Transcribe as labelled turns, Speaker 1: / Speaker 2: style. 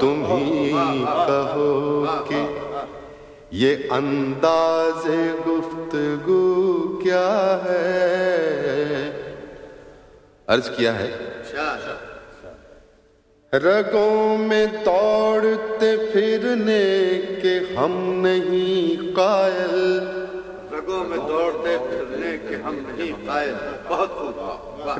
Speaker 1: तुम ही कहो कि ये अंदाज़े गुफ्तगू क्या है। अर्ज किया है, रगों में दौड़ते फिरने के हम नहीं कायल।
Speaker 2: रगों में दौड़ते फिरने के हम नहीं कायल। बहुत खूब।